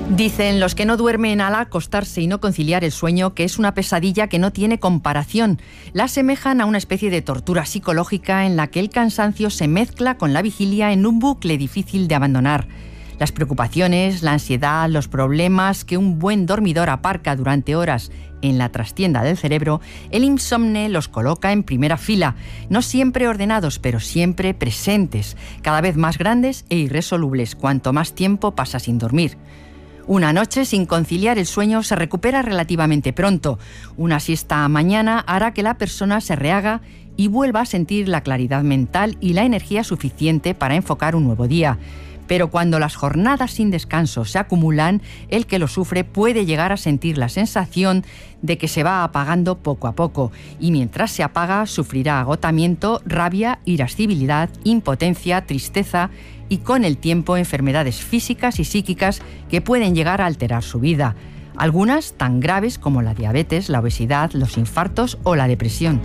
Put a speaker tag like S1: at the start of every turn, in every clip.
S1: Dicen los que no duermen al acostarse y no conciliar el sueño que es una pesadilla que no tiene comparación. La asemejan a una especie de tortura psicológica en la que el cansancio se mezcla con la vigilia en un bucle difícil de abandonar. Las preocupaciones, la ansiedad, los problemas que un buen dormidor aparca durante horas en la trastienda del cerebro, el insomne los coloca en primera fila, no siempre ordenados, pero siempre presentes, cada vez más grandes e irresolubles, cuanto más tiempo pasa sin dormir. Una noche sin conciliar el sueño se recupera relativamente pronto. Una siesta mañana hará que la persona se rehaga y vuelva a sentir la claridad mental y la energía suficiente para enfocar un nuevo día. Pero cuando las jornadas sin descanso se acumulan, el que lo sufre puede llegar a sentir la sensación de que se va apagando poco a poco, y mientras se apaga sufrirá agotamiento, rabia, irascibilidad, impotencia, tristeza y con el tiempo enfermedades físicas y psíquicas que pueden llegar a alterar su vida. Algunas tan graves como la diabetes, la obesidad, los infartos o la depresión.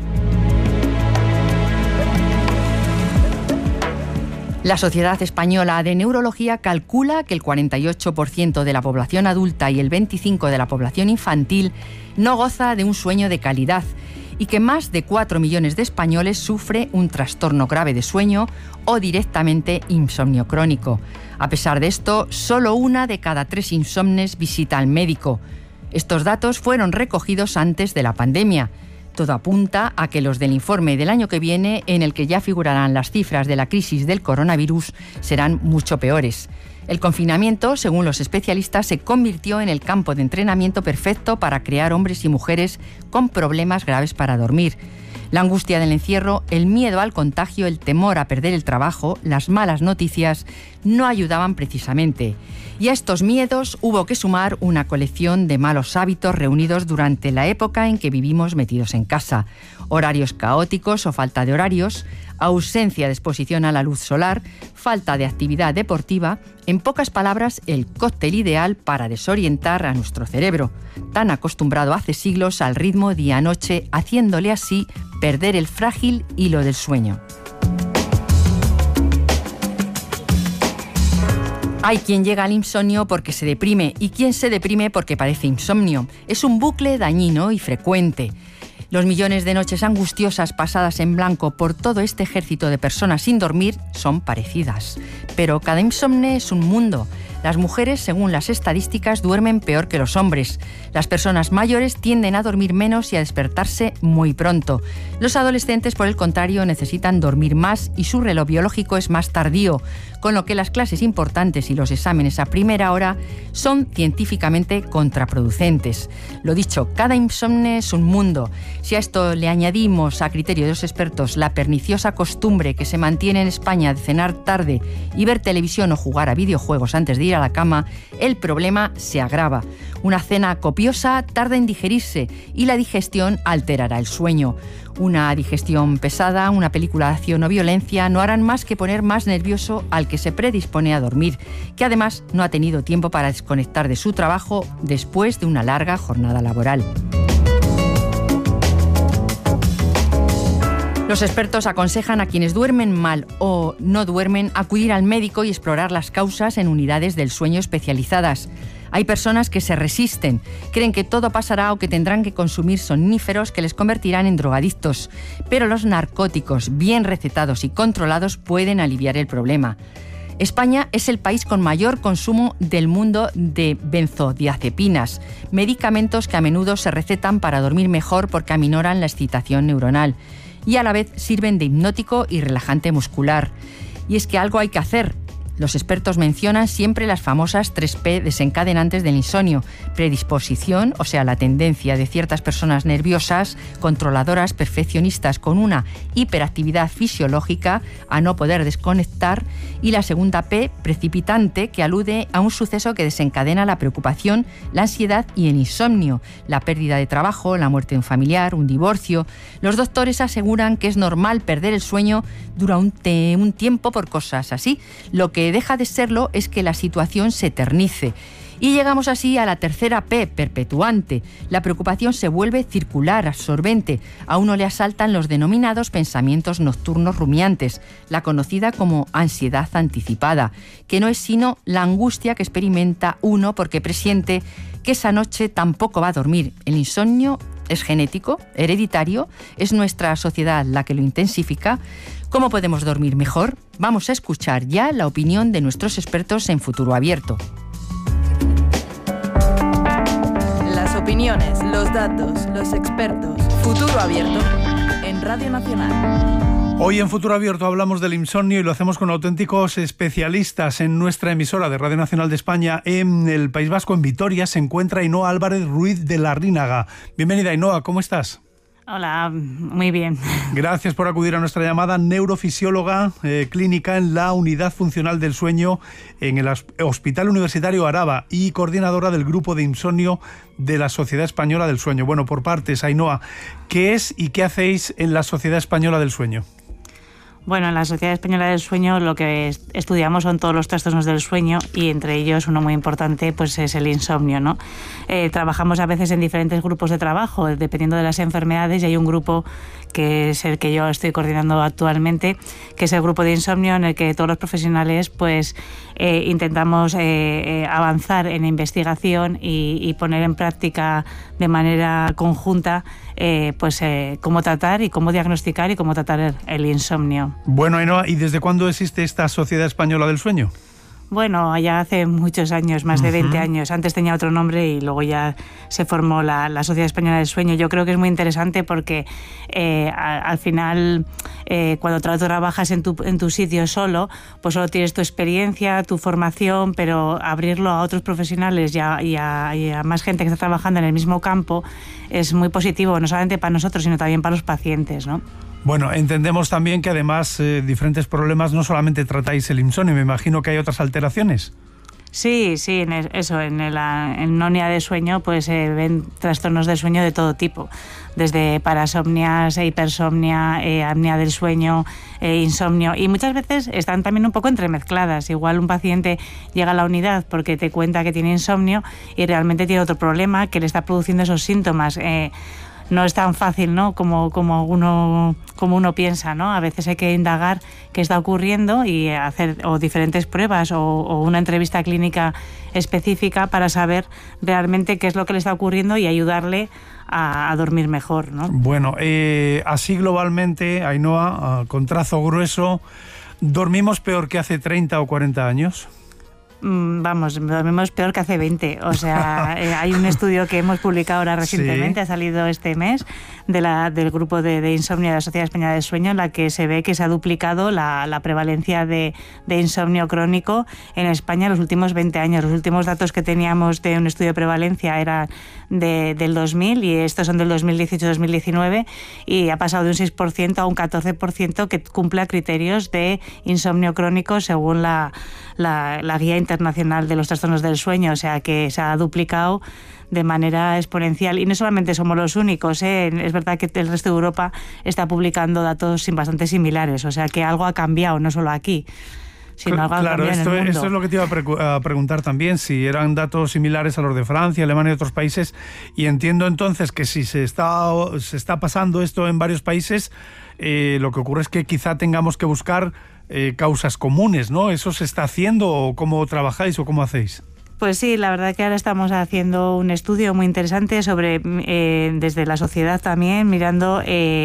S1: La Sociedad Española de Neurología calcula que el 48% de la población adulta y el 25% de la población infantil no goza de un sueño de calidad y que más de 4 millones de españoles sufre un trastorno grave de sueño o directamente insomnio crónico. A pesar de esto, solo 1 de cada 3 insomnes visita al médico. Estos datos fueron recogidos antes de la pandemia. Todo apunta a que los del informe del año que viene, en el que ya figurarán las cifras de la crisis del coronavirus, serán mucho peores. El confinamiento, según los especialistas, se convirtió en el campo de entrenamiento perfecto para crear hombres y mujeres con problemas graves para dormir. La angustia del encierro, el miedo al contagio, el temor a perder el trabajo, las malas noticias, no ayudaban precisamente. Y a estos miedos hubo que sumar una colección de malos hábitos reunidos durante la época en que vivimos metidos en casa. Horarios caóticos o falta de horarios, ausencia de exposición a la luz solar, falta de actividad deportiva, en pocas palabras, el cóctel ideal para desorientar a nuestro cerebro, tan acostumbrado hace siglos al ritmo día-noche, haciéndole así perder el frágil hilo del sueño. Hay quien llega al insomnio porque se deprime y quien se deprime porque padece insomnio. Es un bucle dañino y frecuente. Los millones de noches angustiosas pasadas en blanco por todo este ejército de personas sin dormir son parecidas. Pero cada insomne es un mundo. Las mujeres, según las estadísticas, duermen peor que los hombres. Las personas mayores tienden a dormir menos y a despertarse muy pronto. Los adolescentes, por el contrario, necesitan dormir más y su reloj biológico es más tardío, con lo que las clases importantes y los exámenes a primera hora son científicamente contraproducentes. Lo dicho, cada insomne es un mundo. Si a esto le añadimos, a criterio de los expertos, la perniciosa costumbre que se mantiene en España de cenar tarde y ver televisión o jugar a videojuegos antes de ir a la cama, el problema se agrava. Una cena copiosa tarda en digerirse y la digestión alterará el sueño. Una digestión pesada, una película de acción o violencia no harán más que poner más nervioso al que se predispone a dormir, que además no ha tenido tiempo para desconectar de su trabajo después de una larga jornada laboral. Los expertos aconsejan a quienes duermen mal o no duermen acudir al médico y explorar las causas en unidades del sueño especializadas. Hay personas que se resisten, creen que todo pasará o que tendrán que consumir somníferos que les convertirán en drogadictos, pero los narcóticos bien recetados y controlados pueden aliviar el problema. España es el país con mayor consumo del mundo de benzodiazepinas, medicamentos que a menudo se recetan para dormir mejor porque aminoran la excitación neuronal y a la vez sirven de hipnótico y relajante muscular. Y es que algo hay que hacer. Los expertos mencionan siempre las famosas 3P desencadenantes del insomnio: predisposición, o sea, la tendencia de ciertas personas nerviosas, controladoras, perfeccionistas con una hiperactividad fisiológica a no poder desconectar, y la segunda P, precipitante, que alude a un suceso que desencadena la preocupación, la ansiedad y el insomnio: la pérdida de trabajo, la muerte de un familiar, un divorcio. Los doctores aseguran que es normal perder el sueño durante un tiempo por cosas así. Lo que deja de serlo es que la situación se eternice. Y llegamos así a la tercera P, perpetuante. La preocupación se vuelve circular, absorbente. A uno le asaltan los denominados pensamientos nocturnos rumiantes, la conocida como ansiedad anticipada, que no es sino la angustia que experimenta uno porque presiente que esa noche tampoco va a dormir. El insomnio es genético, hereditario, es nuestra sociedad la que lo intensifica. ¿Cómo podemos dormir mejor? Vamos a escuchar ya la opinión de nuestros expertos en Futuro Abierto.
S2: Las opiniones, los datos, los expertos. Futuro Abierto en Radio Nacional.
S3: Hoy en Futuro Abierto hablamos del insomnio y lo hacemos con auténticos especialistas. En nuestra emisora de Radio Nacional de España, en el País Vasco, en Vitoria, se encuentra Ainhoa Álvarez Ruiz de Larrínaga. Bienvenida, Ainhoa, ¿cómo estás?
S4: Hola, muy bien.
S3: Gracias por acudir a nuestra llamada. Neurofisióloga clínica en la Unidad Funcional del Sueño en el Hospital Universitario Araba y coordinadora del Grupo de Insomnio de la Sociedad Española del Sueño. Bueno, por partes, Ainhoa, ¿qué es y qué hacéis en la Sociedad Española del Sueño?
S4: Bueno, en la Sociedad Española del Sueño lo que estudiamos son todos los trastornos del sueño y entre ellos uno muy importante pues es el insomnio, ¿no? Trabajamos a veces en diferentes grupos de trabajo dependiendo de las enfermedades y hay un grupo que es el que yo estoy coordinando actualmente, que es el grupo de insomnio en el que todos los profesionales pues intentamos avanzar en investigación y poner en práctica de manera conjunta cómo tratar y cómo diagnosticar y cómo tratar el insomnio.
S3: Bueno, Ainhoa, ¿y desde cuándo existe esta Sociedad Española del Sueño?
S4: Bueno, ya hace muchos años, más de 20 años. Antes tenía otro nombre y luego ya se formó la Sociedad Española del Sueño. Yo creo que es muy interesante porque al final, cuando trabajas en tu sitio solo, pues solo tienes tu experiencia, tu formación, pero abrirlo a otros profesionales y a más gente que está trabajando en el mismo campo es muy positivo, no solamente para nosotros, sino también para los pacientes, ¿no?
S3: Bueno, entendemos también que además diferentes problemas no solamente tratáis el insomnio, me imagino que hay otras alteraciones.
S4: Sí, en una unidad de sueño pues se ven trastornos del sueño de todo tipo, desde parasomnias, hipersomnia, apnea del sueño, insomnio, y muchas veces están también un poco entremezcladas. Igual un paciente llega a la unidad porque te cuenta que tiene insomnio y realmente tiene otro problema que le está produciendo esos síntomas. No es tan fácil, ¿no? como uno piensa, ¿no? A veces hay que indagar qué está ocurriendo y hacer diferentes pruebas o una entrevista clínica específica para saber realmente qué es lo que le está ocurriendo y ayudarle a dormir mejor, ¿no?
S3: Bueno, así globalmente, Ainhoa, con trazo grueso, ¿dormimos peor que hace 30 o 40 años?
S4: Vamos, dormimos peor que hace 20. O sea, hay un estudio que hemos publicado ahora recientemente, sí, ha salido este mes, del grupo de insomnio de la Sociedad Española del Sueño, en la que se ve que se ha duplicado la prevalencia de insomnio crónico en España en los últimos 20 años. Los últimos datos que teníamos de un estudio de prevalencia eran del 2000 y estos son del 2018-2019 y ha pasado de un 6% a un 14% que cumpla criterios de insomnio crónico según la Guía Internacional de los Trastornos del Sueño, o sea que se ha duplicado de manera exponencial y no solamente somos los únicos, es verdad que el resto de Europa está publicando datos bastante similares, o sea que algo ha cambiado, no solo aquí.
S3: Claro, esto es lo que te iba a preguntar también, si eran datos similares a los de Francia, Alemania y otros países, y entiendo entonces que si se está pasando esto en varios países, lo que ocurre es que quizá tengamos que buscar causas comunes, ¿no? ¿Eso se está haciendo o cómo trabajáis o cómo hacéis?
S4: Pues sí, la verdad que ahora estamos haciendo un estudio muy interesante sobre desde la sociedad también, mirando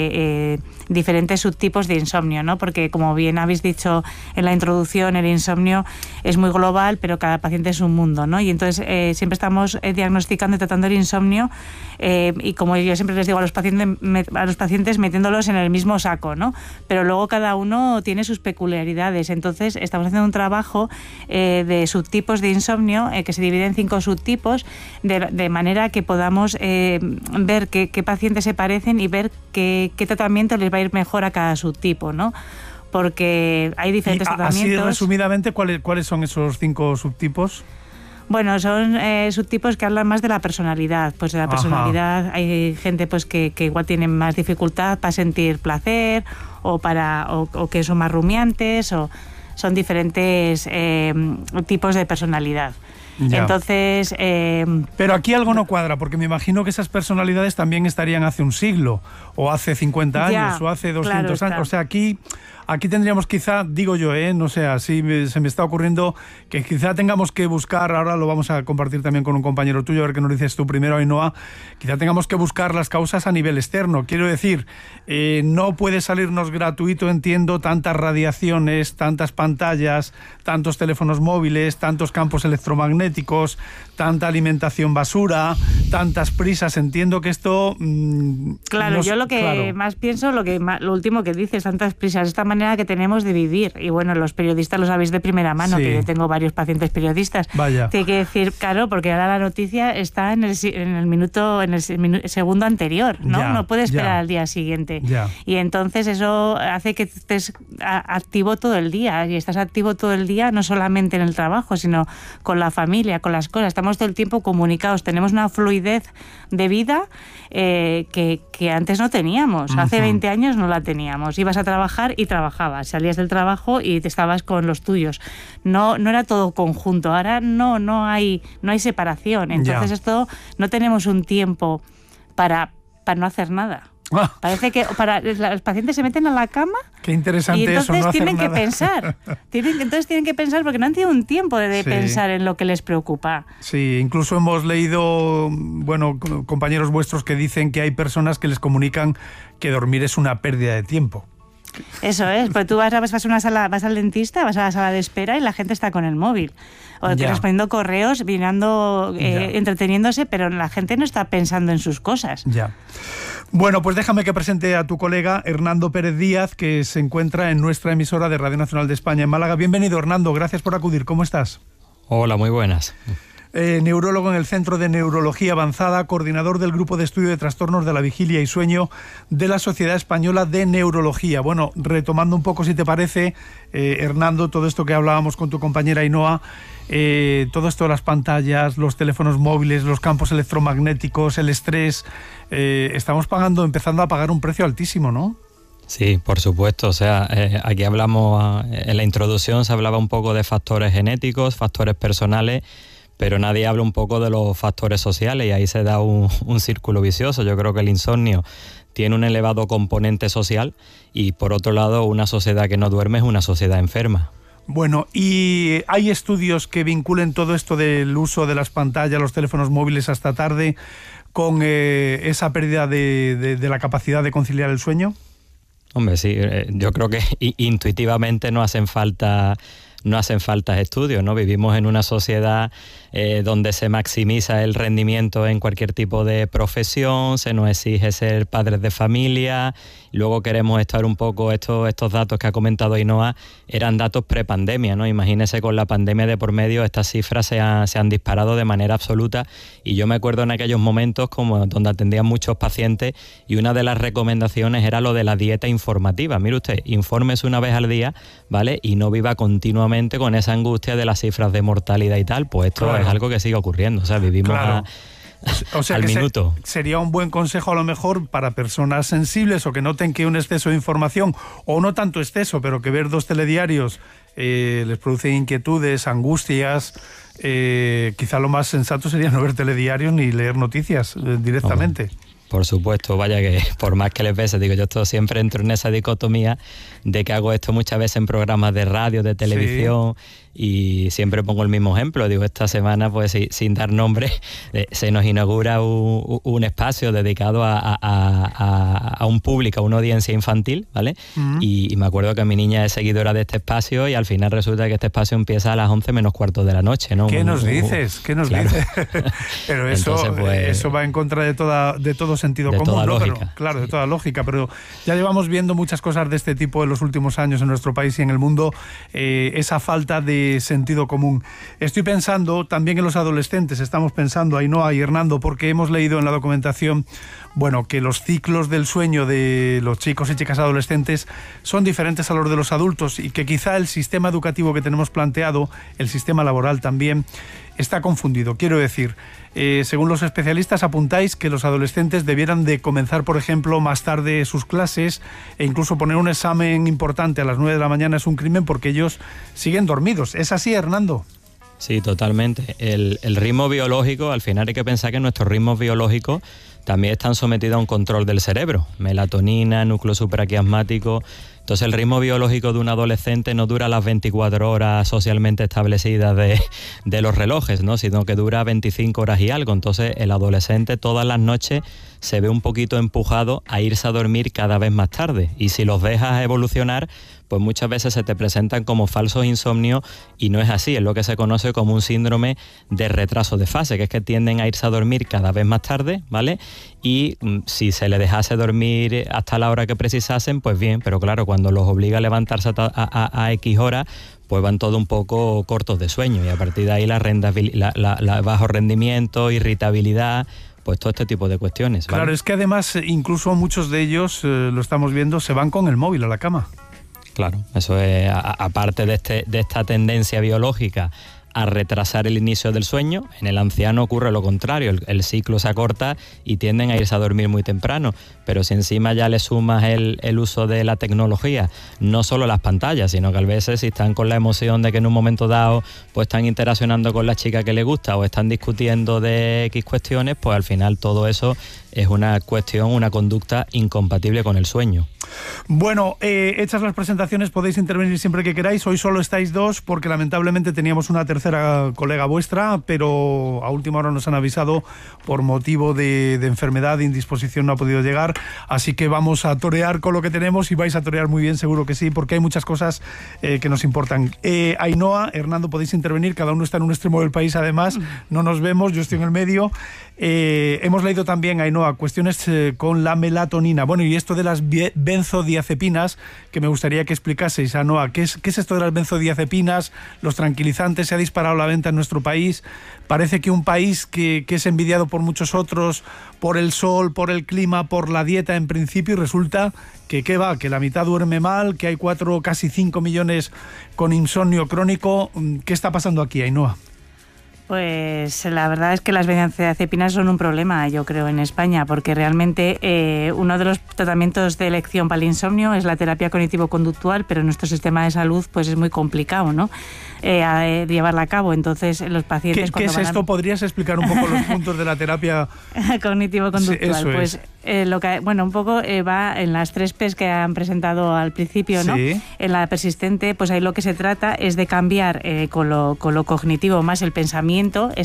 S4: diferentes subtipos de insomnio, ¿no? Porque como bien habéis dicho en la introducción, el insomnio es muy global, pero cada paciente es un mundo, ¿no? Y entonces siempre estamos diagnosticando y tratando el insomnio y como yo siempre les digo a los pacientes metiéndolos en el mismo saco, ¿no? Pero luego cada uno tiene sus peculiaridades. Entonces estamos haciendo un trabajo de subtipos de insomnio que se divide en 5 subtipos de manera que podamos ver qué pacientes se parecen y ver qué tratamiento les va a ir mejor a cada subtipo, ¿no? Porque hay diferentes tratamientos.
S3: Así resumidamente, ¿cuáles son esos 5 subtipos?
S4: Bueno, son subtipos que hablan más de la personalidad. Pues de la personalidad hay gente pues que igual tiene más dificultad para sentir placer o que son más rumiantes o son diferentes tipos de personalidad. Entonces...
S3: Pero aquí algo no cuadra, porque me imagino que esas personalidades también estarían hace un siglo, o hace 50 años, o hace 200 años. O sea, aquí tendríamos quizá, digo yo, no sé, así se me está ocurriendo que quizá tengamos que buscar, ahora lo vamos a compartir también con un compañero tuyo, a ver qué nos dices tú primero, Ainhoa, quizá tengamos que buscar las causas a nivel externo. Quiero decir, no puede salirnos gratuito, entiendo, tantas radiaciones, tantas pantallas, tantos teléfonos móviles, tantos campos electromagnéticos, tanta alimentación basura, tantas prisas. Entiendo que esto...
S4: Claro, yo lo que más pienso, lo último que dices, tantas prisas, esta manera que tenemos de vivir. Y bueno, los periodistas lo sabéis de primera mano, que yo tengo varios pacientes periodistas.
S3: Vaya.
S4: Hay que decir, claro, porque ahora la noticia está en el segundo anterior, ¿no? No puede esperar al día siguiente. Y entonces eso hace que estés activo todo el día. Y estás activo todo el día, no solamente en el trabajo, sino con la familia, con las cosas. Estamos todo el tiempo comunicados. Tenemos una fluidez de vida que antes no teníamos. Hace 20 años no la teníamos. Ibas a trabajar y trabajabas. Salías del trabajo y te estabas con los tuyos. No era todo conjunto. Ahora no hay separación. Entonces esto no tenemos un tiempo para no hacer nada. Parece que los pacientes se meten a la cama.
S3: Qué interesante.
S4: Y entonces
S3: eso, no
S4: tienen
S3: hacer
S4: que pensar. Entonces tienen que pensar porque no han tenido un tiempo de pensar en lo que les preocupa.
S3: Sí, incluso hemos leído, compañeros vuestros que dicen que hay personas que les comunican que dormir es una pérdida de tiempo.
S4: Eso es, pues tú vas al dentista, vas a la sala de espera y la gente está con el móvil. O respondiendo correos, mirando, entreteniéndose, pero la gente no está pensando en sus cosas.
S3: Ya. Bueno, pues déjame que presente a tu colega Hernando Pérez Díaz, que se encuentra en nuestra emisora de Radio Nacional de España en Málaga. Bienvenido, Hernando, gracias por acudir. ¿Cómo estás?
S5: Hola, muy buenas.
S3: Neurólogo en el Centro de Neurología Avanzada, coordinador del Grupo de Estudio de Trastornos de la Vigilia y Sueño de la Sociedad Española de Neurología. Bueno, retomando un poco, si te parece, Hernando, todo esto que hablábamos con tu compañera Ainhoa, todo esto de las pantallas, los teléfonos móviles, los campos electromagnéticos, el estrés, estamos empezando a pagar un precio altísimo, ¿no?
S5: Sí, por supuesto. O sea, aquí hablamos, en la introducción se hablaba un poco de factores genéticos, factores personales, pero nadie habla un poco de los factores sociales y ahí se da un círculo vicioso. Yo creo que el insomnio tiene un elevado componente social y, por otro lado, una sociedad que no duerme es una sociedad enferma.
S3: Bueno, ¿y hay estudios que vinculen todo esto del uso de las pantallas, los teléfonos móviles hasta tarde, con esa pérdida de la capacidad de conciliar el sueño?
S5: Hombre, sí, yo creo que intuitivamente no hacen falta estudios, ¿no? Vivimos en una sociedad donde se maximiza el rendimiento en cualquier tipo de profesión, se nos exige ser padres de familia, y luego queremos estar un poco, estos datos que ha comentado Ainhoa eran datos prepandemia, ¿no? Imagínese, con la pandemia de por medio estas cifras se han disparado de manera absoluta, y yo me acuerdo en aquellos momentos como donde atendían muchos pacientes y una de las recomendaciones era lo de la dieta informativa. Mire usted, infórmese una vez al día, ¿vale? Y no viva continuamente con esa angustia de las cifras de mortalidad y tal. Pues esto es algo que sigue ocurriendo, o sea, vivimos al minuto.
S3: Sería un buen consejo a lo mejor para personas sensibles o que noten que un exceso de información, o no tanto exceso, pero que ver 2 telediarios les produce inquietudes, angustias. Quizá lo más sensato sería no ver telediarios ni leer noticias directamente.
S5: Hombre. Por supuesto, vaya que por más que les pese, digo, yo siempre entro en esa dicotomía de que hago esto muchas veces en programas de radio, de televisión, y siempre pongo el mismo ejemplo. Digo, esta semana, pues sin dar nombre, se nos inaugura un espacio dedicado a un público, a una audiencia infantil, ¿vale? Y me acuerdo que mi niña es seguidora de este espacio y al final resulta que este espacio empieza a las 11 menos cuarto de la noche, ¿no?
S3: ¿Qué nos dices? ¿Qué nos dices? Pero eso, entonces, pues, eso va en contra de todo sentido común,
S5: toda lógica.
S3: Pero, claro, de toda lógica, pero ya llevamos viendo muchas cosas de este tipo en los últimos años en nuestro país y en el mundo, esa falta de sentido común. Estoy pensando también en los adolescentes, estamos pensando, Ainhoa y Hernando, porque hemos leído en la documentación, bueno, que los ciclos del sueño de los chicos y chicas adolescentes son diferentes a los de los adultos y que quizá el sistema educativo que tenemos planteado, el sistema laboral también, está confundido. Quiero decir, según los especialistas apuntáis que los adolescentes debieran de comenzar, por ejemplo, más tarde sus clases, e incluso poner un examen importante a las 9 de la mañana es un crimen porque ellos siguen dormidos. ¿Es así, Hernando?
S5: Sí, totalmente. El ritmo biológico, al final hay que pensar que nuestros ritmos biológicos también están sometidos a un control del cerebro. Melatonina, núcleo supraquiasmático. Entonces el ritmo biológico de un adolescente no dura las 24 horas socialmente establecidas de los relojes, ¿no? Sino que dura 25 horas y algo. Entonces el adolescente todas las noches se ve un poquito empujado a irse a dormir cada vez más tarde. Y si los dejas evolucionar, pues muchas veces se te presentan como falsos insomnios y no es así, es lo que se conoce como un síndrome de retraso de fase, que es que tienden a irse a dormir cada vez más tarde, ¿vale? Y si se le dejase dormir hasta la hora que precisasen, pues bien, pero claro, cuando los obliga a levantarse a X horas, pues van todo un poco cortos de sueño y a partir de ahí la bajo rendimiento, irritabilidad, pues todo este tipo de cuestiones, ¿vale?
S3: Claro, es que además incluso muchos de ellos, lo estamos viendo, se van con el móvil a la cama.
S5: Claro, eso es, aparte de esta tendencia biológica a retrasar el inicio del sueño, en el anciano ocurre lo contrario, el ciclo se acorta y tienden a irse a dormir muy temprano, pero si encima ya le sumas el uso de la tecnología, no solo las pantallas, sino que a veces si están con la emoción de que en un momento dado pues están interaccionando con la chica que les gusta o están discutiendo de X cuestiones, pues al final todo eso es una cuestión, una conducta incompatible con el sueño.
S3: Bueno, hechas las presentaciones podéis intervenir siempre que queráis. Hoy solo estáis dos porque lamentablemente teníamos una tercera colega vuestra, pero a última hora nos han avisado por motivo de enfermedad, de indisposición, no ha podido llegar. Así que vamos a torear con lo que tenemos y vais a torear muy bien, seguro que sí, porque hay muchas cosas que nos importan. Ainhoa, Hernando, podéis intervenir, cada uno está en un extremo del país además, no nos vemos, yo estoy en el medio. Hemos leído también, Ainhoa, cuestiones con la melatonina. Bueno, y esto de las benzodiazepinas, que me gustaría que explicaseis, Ainhoa, ¿qué es esto de las benzodiazepinas? Los tranquilizantes, se ha disparado la venta en nuestro país. Parece que un país que es envidiado por muchos otros, por el sol, por el clima, por la dieta en principio, y resulta que que la mitad duerme mal, que hay casi 5 millones con insomnio crónico. ¿Qué está pasando aquí, Ainhoa?
S4: Pues la verdad es que las benzodiazepinas son un problema, yo creo, en España, porque realmente uno de los tratamientos de elección para el insomnio es la terapia cognitivo-conductual, pero en nuestro sistema de salud pues es muy complicado, ¿no? Llevarla a cabo. Entonces los pacientes...
S3: ¿Qué es esto? ¿Podrías explicar un poco los puntos de la terapia
S4: cognitivo-conductual?
S3: Sí,
S4: pues lo que, bueno, un poco va en las 3 P's que han presentado al principio, ¿no?
S3: Sí.
S4: En la persistente, pues ahí lo que se trata es de cambiar con lo cognitivo más el pensamiento,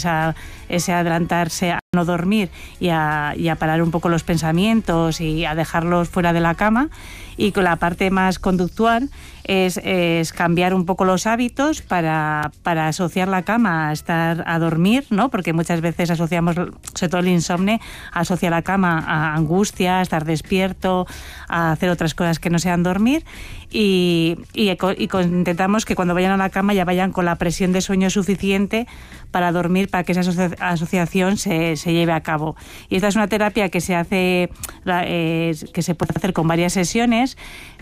S4: ese adelantarse a no dormir y a parar un poco los pensamientos y a dejarlos fuera de la cama. Y con la parte más conductual es cambiar un poco los hábitos para asociar la cama a dormir, ¿no? Porque muchas veces asociamos, sobre todo el insomnio, asocia la cama a angustia, a estar despierto, a hacer otras cosas que no sean dormir. Y intentamos que cuando vayan a la cama ya vayan con la presión de sueño suficiente para dormir, para que esa asociación se lleve a cabo. Y esta es una terapia que se hace, que se puede hacer con varias sesiones,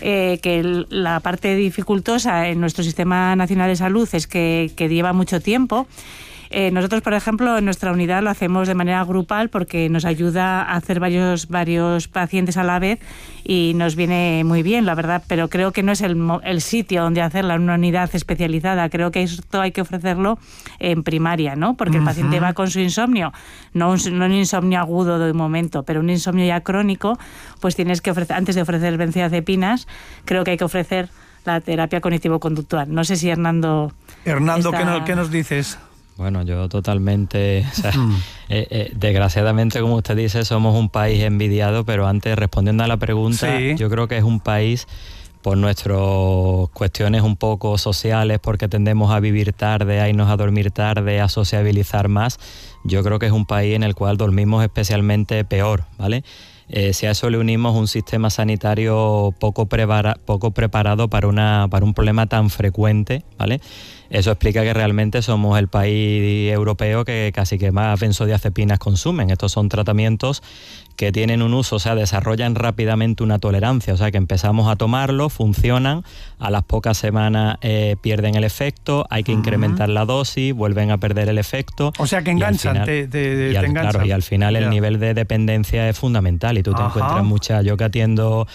S4: que la parte dificultosa en nuestro Sistema Nacional de Salud es que lleva mucho tiempo. Nosotros, por ejemplo, en nuestra unidad lo hacemos de manera grupal porque nos ayuda a hacer varios pacientes a la vez y nos viene muy bien, la verdad, pero creo que no es el sitio donde hacerla en una unidad especializada. Creo que esto hay que ofrecerlo en primaria, ¿no? Porque el paciente va con su insomnio, no un insomnio agudo de un momento, pero un insomnio ya crónico, pues tienes que ofrecer, antes de ofrecer benzodiazepinas, creo que hay que ofrecer la terapia cognitivo-conductual. No sé si Hernando,
S3: ¿qué nos dices?
S5: Bueno, yo totalmente, o sea, desgraciadamente, como usted dice, somos un país envidiado, pero antes, respondiendo a la pregunta, sí, yo creo que es un país por nuestras cuestiones un poco sociales, porque tendemos a vivir tarde, a irnos a dormir tarde, a sociabilizar más. Yo creo que es un país en el cual dormimos especialmente peor, ¿vale? Si a eso le unimos un sistema sanitario poco preparado para un problema tan frecuente, ¿vale? Eso explica que realmente somos el país europeo que casi que más benzodiazepinas consumen. Estos son tratamientos que tienen un uso, o sea, desarrollan rápidamente una tolerancia, o sea, que empezamos a tomarlo, funcionan, a las pocas semanas pierden el efecto, hay que incrementar la dosis, vuelven a perder el efecto.
S3: O sea, que enganchan, te enganchan.
S5: Claro, y al final el nivel de dependencia es fundamental y tú te encuentras muchas, yo que atiendo...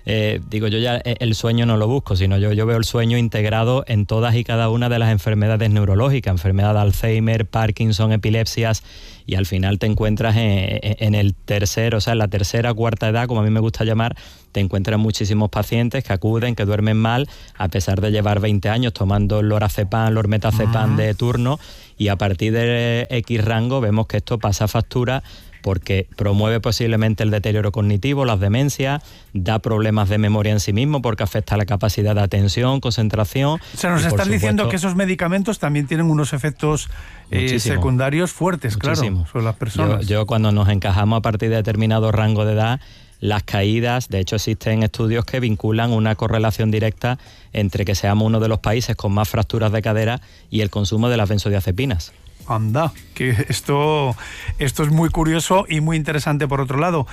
S5: yo ya el sueño no lo busco, sino yo veo el sueño integrado en todas y cada una de las enfermedades neurológicas, enfermedad de Alzheimer, Parkinson, epilepsias, y al final te encuentras en el tercero, o sea, en la tercera, cuarta edad, como a mí me gusta llamar, te encuentras muchísimos pacientes que acuden, que duermen mal, a pesar de llevar 20 años tomando el lorazepam, lormetazepam de turno, y a partir de X rango vemos que esto pasa factura, porque promueve posiblemente el deterioro cognitivo, las demencias, da problemas de memoria en sí mismo porque afecta la capacidad de atención, concentración.
S3: O sea, nos están diciendo que esos medicamentos también tienen unos efectos secundarios fuertes, claro, sobre las personas.
S5: Yo cuando nos encajamos a partir de determinado rango de edad, las caídas, de hecho existen estudios que vinculan una correlación directa entre que seamos uno de los países con más fracturas de cadera y el consumo de las benzodiazepinas.
S3: Anda, que esto es muy curioso y muy interesante por otro lado.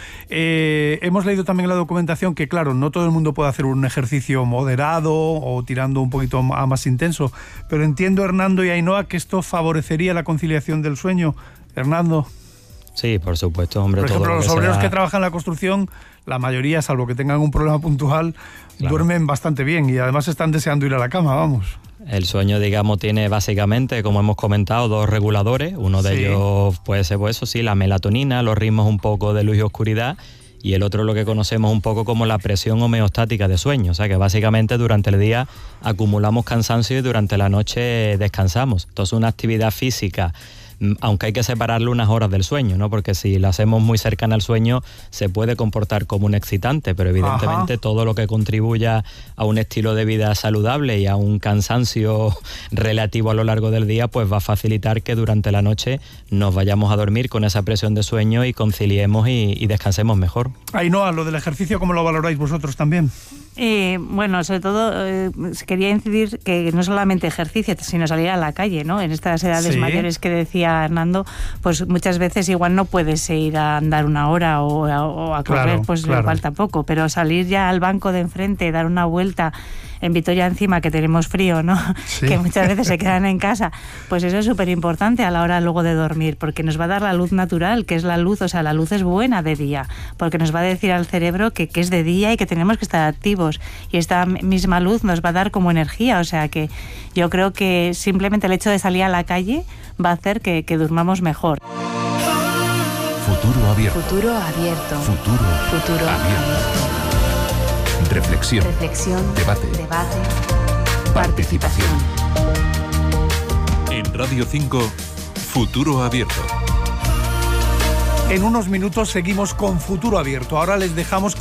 S3: Hemos leído también en la documentación que, claro, no todo el mundo puede hacer un ejercicio moderado o tirando un poquito a más intenso, pero entiendo, Hernando y Ainhoa, que esto favorecería la conciliación del sueño. Hernando.
S5: Sí, por supuesto, hombre.
S3: Por ejemplo, los obreros que trabajan en la construcción, la mayoría, salvo que tengan un problema puntual, duermen bastante bien y además están deseando ir a la cama, vamos.
S5: El sueño, digamos, tiene básicamente, como hemos comentado, dos reguladores. Uno de ellos puede ser, pues eso sí, la melatonina, los ritmos un poco de luz y oscuridad, y el otro lo que conocemos un poco como la presión homeostática de sueño. O sea, que básicamente durante el día acumulamos cansancio y durante la noche descansamos. Entonces, una actividad física, aunque hay que separarle unas horas del sueño, ¿no? Porque si la hacemos muy cercana al sueño se puede comportar como un excitante, pero evidentemente todo lo que contribuya a un estilo de vida saludable y a un cansancio relativo a lo largo del día, pues va a facilitar que durante la noche nos vayamos a dormir con esa presión de sueño y conciliemos y descansemos mejor.
S3: Ainhoa, lo del ejercicio, ¿cómo lo valoráis vosotros también?
S4: Bueno, sobre todo quería incidir que no solamente ejercicio, sino salir a la calle, ¿no? En estas edades mayores que decía Hernando, pues muchas veces igual no puedes ir a andar una hora o a correr, le falta poco, pero salir ya al banco de enfrente, dar una vuelta. En Vitoria encima, que tenemos frío, ¿no? Sí. Que muchas veces se quedan en casa. Pues eso es súper importante a la hora luego de dormir, porque nos va a dar la luz natural, que es la luz, o sea, la luz es buena de día, porque nos va a decir al cerebro que es de día y que tenemos que estar activos. Y esta misma luz nos va a dar como energía, o sea que yo creo que simplemente el hecho de salir a la calle va a hacer que durmamos mejor.
S6: Futuro abierto.
S2: Futuro abierto.
S6: Futuro abierto. Reflexión. Debate. Participación. En Radio 5, Futuro Abierto.
S3: En unos minutos seguimos con Futuro Abierto. Ahora les dejamos con